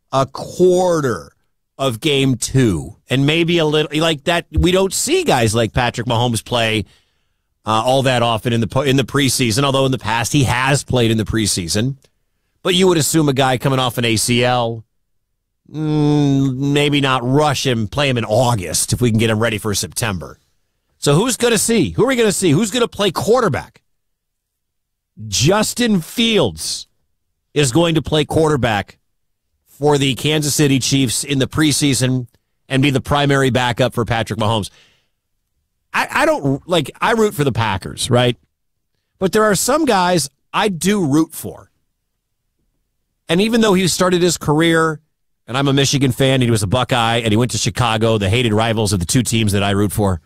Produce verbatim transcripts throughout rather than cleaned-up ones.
a quarter of game two and maybe a little like that. We don't see guys like Patrick Mahomes play uh, all that often in the in the preseason, although in the past he has played in the preseason. But you would assume a guy coming off an A C L, mm, maybe not rush him, play him in August if we can get him ready for September. So who's going to see? Who are we going to see? Who's going to play quarterback? Justin Fields is going to play quarterback for the Kansas City Chiefs in the preseason and be the primary backup for Patrick Mahomes. I, I don't, like, I root for the Packers, right? But there are some guys I do root for. And even though he started his career, and I'm a Michigan fan, and he was a Buckeye, and he went to Chicago, the hated rivals of the two teams that I root for,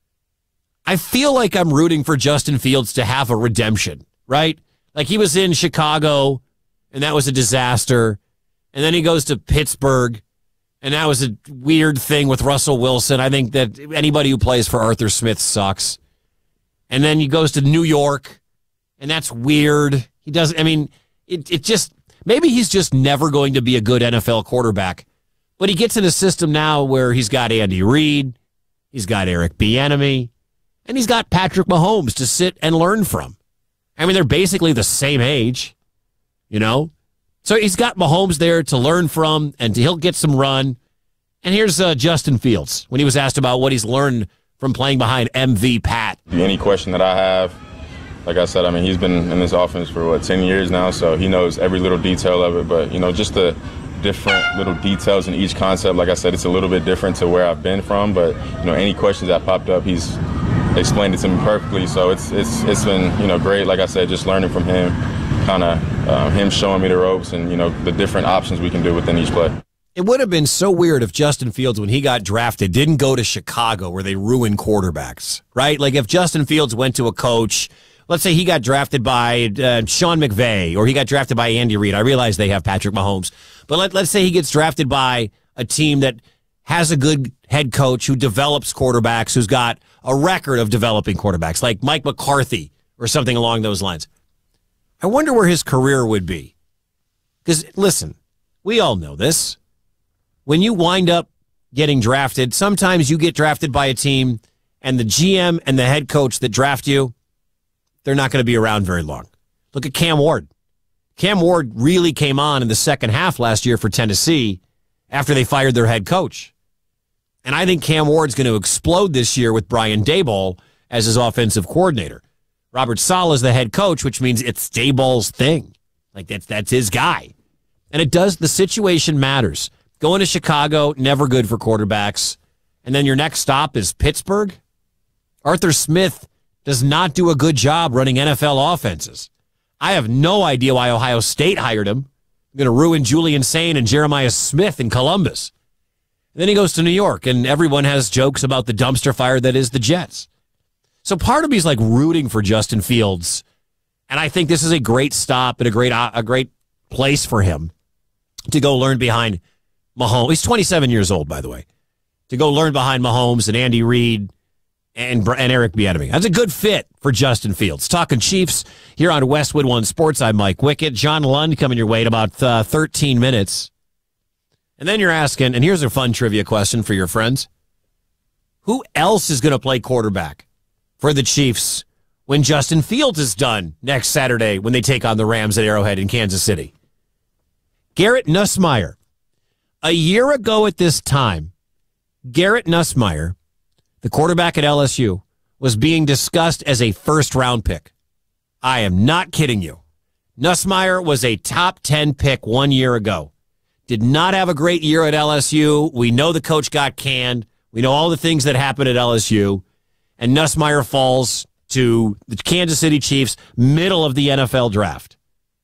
I feel like I'm rooting for Justin Fields to have a redemption, right? Like he was in Chicago, and that was a disaster. And then he goes to Pittsburgh, and that was a weird thing with Russell Wilson. I think that anybody who plays for Arthur Smith sucks. And then he goes to New York, and that's weird. He doesn't, I mean, it, it just, maybe he's just never going to be a good N F L quarterback. But he gets in a system now where he's got Andy Reid, he's got Eric Bieniemy, and he's got Patrick Mahomes to sit and learn from. I mean, they're basically the same age, you know? So he's got Mahomes there to learn from, and he'll get some run. And here's uh, Justin Fields, when he was asked about what he's learned from playing behind M V Pat. Any question that I have, like I said, I mean, he's been in this offense for, what, ten years now, so he knows every little detail of it. But, you know, just the different little details in each concept, like I said, it's a little bit different to where I've been from. But, you know, any questions that popped up, he's explained it to me perfectly. So it's it's it's been, you know, great. Like I said, just learning from him, kind of uh, him showing me the ropes and, you know, the different options we can do within each play. It would have been so weird if Justin Fields, when he got drafted, didn't go to Chicago where they ruin quarterbacks, right? Like if Justin Fields went to a coach, let's say he got drafted by uh, Sean McVay or he got drafted by Andy Reid. I realize they have Patrick Mahomes. But let, let's say he gets drafted by a team that has a good head coach who develops quarterbacks, who's got a record of developing quarterbacks, like Mike McCarthy or something along those lines. I wonder where his career would be. Because, listen, we all know this. When you wind up getting drafted, sometimes you get drafted by a team and the G M and the head coach that draft you, they're not going to be around very long. Look at Cam Ward. Cam Ward really came on in the second half last year for Tennessee after they fired their head coach. And I think Cam Ward's going to explode this year with Brian Daboll as his offensive coordinator. Robert Saleh is the head coach, which means it's Daboll's thing. Like, that's that's his guy. And it does, the situation matters. Going to Chicago, never good for quarterbacks. And then your next stop is Pittsburgh. Arthur Smith does not do a good job running N F L offenses. I have no idea why Ohio State hired him. I'm going to ruin Julian Sain and Jeremiah Smith in Columbus. And then he goes to New York, and everyone has jokes about the dumpster fire that is the Jets. So part of me is like rooting for Justin Fields, and I think this is a great stop and a great a great place for him to go learn behind Mahomes. He's twenty-seven years old, by the way. To go learn behind Mahomes and Andy Reid and, and Eric Bieniemy. That's a good fit for Justin Fields. Talking Chiefs here on Westwood One Sports. I'm Mike Wickett. John Lund coming your way in about uh, thirteen minutes. And then you're asking, and here's a fun trivia question for your friends. Who else is going to play quarterback for the Chiefs when Justin Fields is done next Saturday when they take on the Rams at Arrowhead in Kansas City? Garrett Nussmeier. A year ago at this time, Garrett Nussmeier, the quarterback at L S U, was being discussed as a first-round pick. I am not kidding you. Nussmeier was a top ten pick one year ago. Did not have a great year at L S U. We know the coach got canned. We know all the things that happened at L S U. And Nussmeier falls to the Kansas City Chiefs, middle of the N F L draft.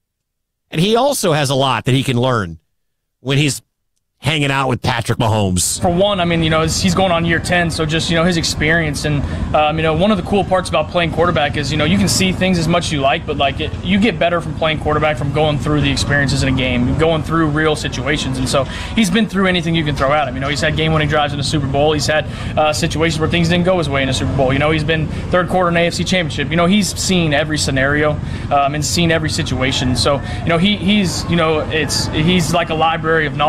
And he also has a lot that he can learn when he's hanging out with Patrick Mahomes. For one, I mean, you know, he's going on year ten, so just, you know, his experience. And, um, you know, one of the cool parts about playing quarterback is, you know, you can see things as much as you like, but, like, it, you get better from playing quarterback from going through the experiences in a game, going through real situations. And so he's been through anything you can throw at him. You know, he's had game-winning drives in the Super Bowl. He's had uh, situations where things didn't go his way in the Super Bowl. You know, he's been third quarter in the A F C Championship. You know, he's seen every scenario um, and seen every situation. So, you know, he he's, you know, it's he's like a library of knowledge.